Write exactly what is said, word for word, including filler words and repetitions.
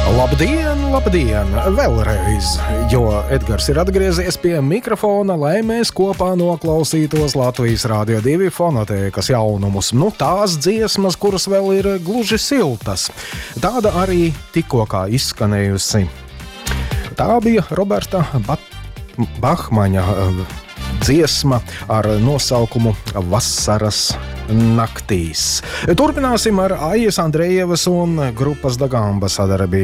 Labdien, labdien, vēlreiz, jo Edgars ir atgriezies pie mikrofona, lai mēs kopā noklausītos Latvijas Rādio divi fonotēkas jaunumus. Nu, tās dziesmas, kuras vēl ir gluži siltas. Tāda arī tikko kā izskanējusi. Tā bija Roberta Bahmaņa dziesma ar nosaukumu Vasaras naktīs. Turpināsim ar Aijas Andrejevas un grupas Dagamba sadarbību.